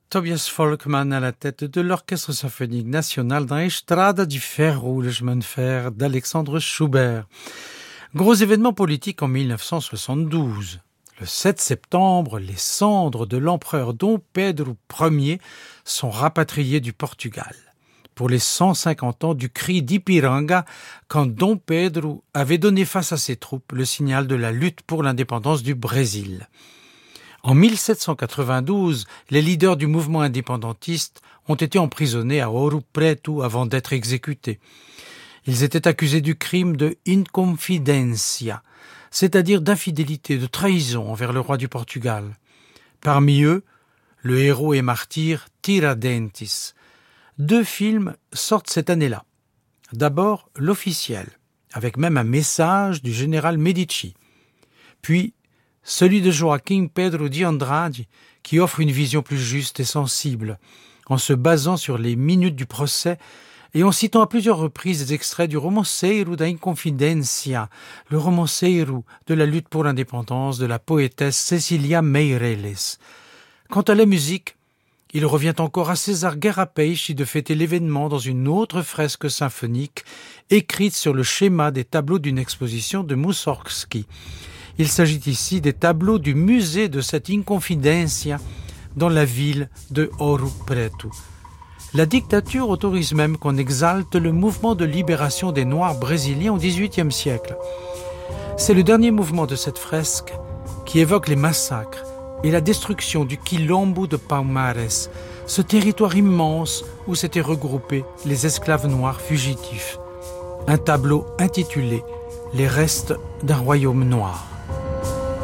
Tobias Volkmann à la tête de l'Orchestre symphonique national dans Estrada du Ferro, le chemin de fer d'Alexandre Schubert. Gros événement politique en 1972. Le 7 septembre, les cendres de l'empereur Dom Pedro Ier sont rapatriées du Portugal pour les 150 ans du cri d'Ipiranga, quand Dom Pedro avait donné face à ses troupes le signal de la lutte pour l'indépendance du Brésil. En 1792, les leaders du mouvement indépendantiste ont été emprisonnés à Ouro Preto avant d'être exécutés. Ils étaient accusés du crime de inconfidencia, c'est-à-dire d'infidélité, de trahison envers le roi du Portugal. Parmi eux, le héros et martyr Tiradentes. 2 films sortent cette année-là. D'abord, L'Officiel, avec même un message du général Medici. Puis, celui de Joaquim Pedro de Andrade, qui offre une vision plus juste et sensible, en se basant sur les minutes du procès et en citant à plusieurs reprises des extraits du Romanceiro da Inconfidencia, le Romanceiro de la lutte pour l'indépendance de la poétesse Cecília Meirelles. Quant à la musique, il revient encore à César Guerra Peixe de fêter l'événement dans une autre fresque symphonique écrite sur le schéma des tableaux d'une exposition de Mussorgsky. Il s'agit ici des tableaux du musée de cette Inconfidencia dans la ville de Ouro Preto. La dictature autorise même qu'on exalte le mouvement de libération des Noirs brésiliens au XVIIIe siècle. C'est le dernier mouvement de cette fresque qui évoque les massacres et la destruction du Quilombo de Palmares, ce territoire immense où s'étaient regroupés les esclaves noirs fugitifs. Un tableau intitulé « Les restes d'un royaume noir ».